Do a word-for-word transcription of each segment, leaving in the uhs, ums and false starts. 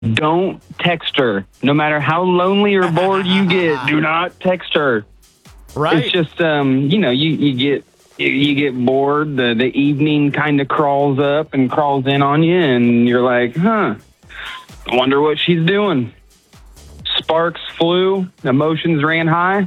Don't text her. No matter how lonely or bored you get, do not text her. Right. It's just, um, you know, you, you get you get bored. The, the evening kind of crawls up and crawls in on you, and you're like, huh, I wonder what she's doing. Sparks flew, emotions ran high,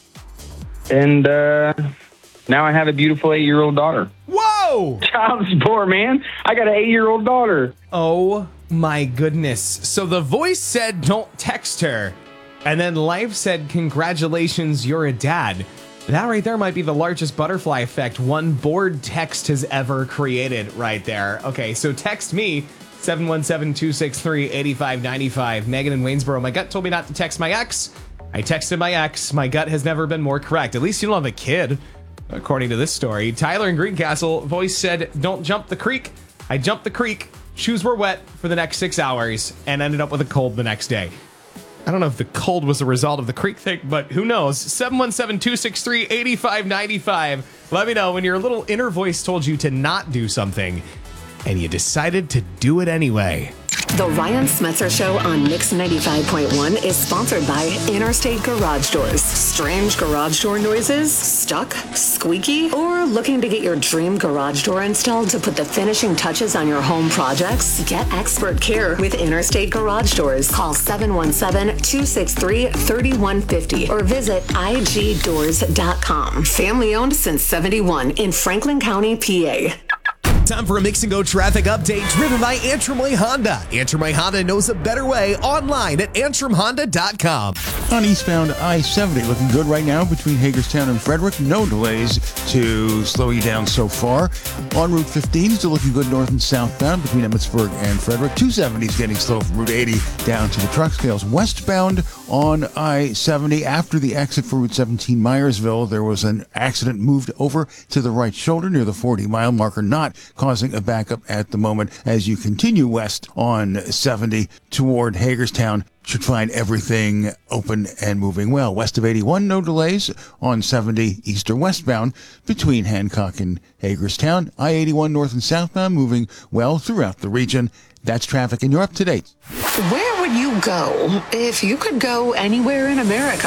and uh, now I have a beautiful eight-year-old daughter. Whoa! Child support, man. I got an eight-year-old daughter. Oh, my goodness. So the voice said, don't text her. And then life said, congratulations, you're a dad. That right there might be the largest butterfly effect one bored text has ever created right there. Okay, so text me, seven one seven, two six three, eight five nine five. Megan in Waynesboro, my gut told me not to text my ex. I texted my ex. My gut has never been more correct. At least you don't have a kid, according to this story. Tyler in Greencastle, voice said, don't jump the creek. I jumped the creek. Shoes were wet for the next six hours and ended up with a cold the next day. I don't know if the cold was a result of the creek thing, but who knows? seven one seven, two six three, eight five nine five. Let me know when your little inner voice told you to not do something and you decided to do it anyway. The Ryan Smetzer Show on Mix ninety-five point one is sponsored by Interstate Garage Doors. Strange garage door noises? Stuck? Squeaky? Or looking to get your dream garage door installed to put the finishing touches on your home projects? Get expert care with Interstate Garage Doors. Call seven one seven, two six three, three one five zero or visit I G doors dot com. Family owned since seventy-one in Franklin County, P A. Time for a Mix and Go traffic update driven by Antrim Way Honda. Antrim Way Honda knows a better way online at antrim honda dot com. On eastbound I seventy, looking good right now between Hagerstown and Frederick. No delays to slow you down so far. On Route fifteen, still looking good north and southbound between Emmitsburg and Frederick. two seventy is getting slow from Route eighty down to the truck scales. Westbound on I seventy, after the exit for Route seventeen Myersville, there was an accident moved over to the right shoulder near the forty mile marker, not causing a backup at the moment as you continue west on seventy toward Hagerstown. Should find everything open and moving well. West of eighty-one, no delays on seventy east or westbound between Hancock and Hagerstown. I eighty-one north and southbound moving well throughout the region. That's traffic, and you're up to date. Where would you go if you could go anywhere in America?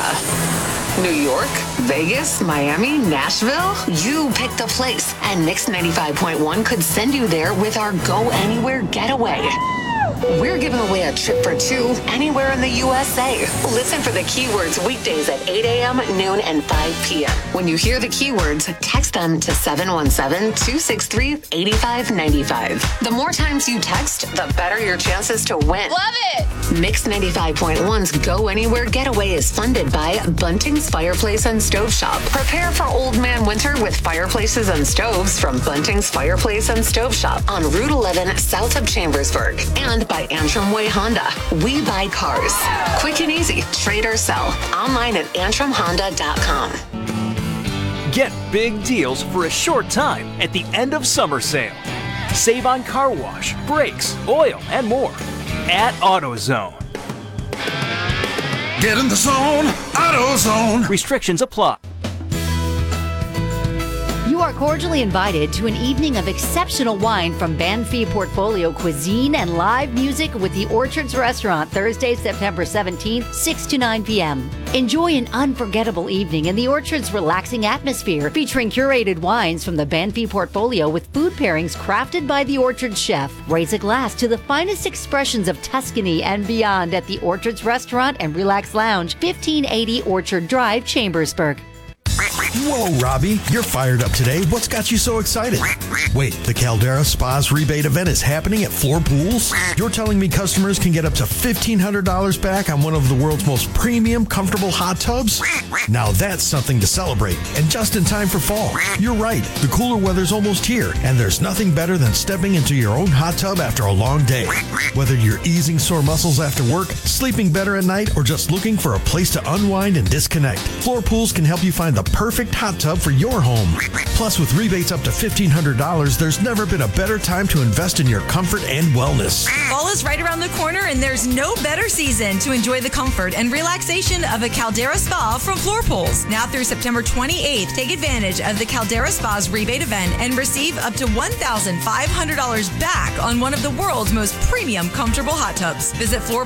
New York, Vegas, Miami, Nashville? You picked the place, and Mix ninety-five point one could send you there with our Go Anywhere Getaway. We're giving away a trip for two anywhere in the U S A. Listen for the keywords weekdays at eight a.m., noon, and five p.m. When you hear the keywords, text them to seven one seven, two six three, eight five nine five. The more times you text, the better your chances to win. Love it! Mix ninety-five point one's Go Anywhere Getaway is funded by Bunting's Fireplace and Stove Shop. Prepare for old man winter with fireplaces and stoves from Bunting's Fireplace and Stove Shop on Route eleven south of Chambersburg. And by Antrim Way Honda. We buy cars. Quick and easy. Trade or sell. Online at antrim honda dot com. Get big deals for a short time at the end of summer sale. Save on car wash, brakes, oil, and more at AutoZone. Get in the zone, AutoZone. Restrictions apply. You are cordially invited to an evening of exceptional wine from Banfi Portfolio Cuisine and live music with the Orchards Restaurant Thursday, September seventeenth, six to nine p.m. Enjoy an unforgettable evening in the Orchard's relaxing atmosphere featuring curated wines from the Banfi Portfolio with food pairings crafted by the Orchard chef. Raise a glass to the finest expressions of Tuscany and beyond at the Orchards Restaurant and Relax Lounge, fifteen eighty Orchard Drive, Chambersburg. Whoa, Robbie, you're fired up today. What's got you so excited? Wait, the Caldera Spas rebate event is happening at Floor Pools? You're telling me customers can get up to fifteen hundred dollars back on one of the world's most premium, comfortable hot tubs? Now that's something to celebrate, and just in time for fall. You're right, the cooler weather's almost here, and there's nothing better than stepping into your own hot tub after a long day. Whether you're easing sore muscles after work, sleeping better at night, or just looking for a place to unwind and disconnect, Floor Pools can help you find the perfect perfect hot tub for your home. Plus, with rebates up to fifteen hundred dollars, there's never been a better time to invest in your comfort and wellness. Fall is right around the corner, and there's no better season to enjoy the comfort and relaxation of a Caldera Spa from Floor Pools. Now through September twenty-eighth, take advantage of the Caldera Spa's rebate event and receive up to one thousand five hundred dollars back on one of the world's most premium comfortable hot tubs. Visit floor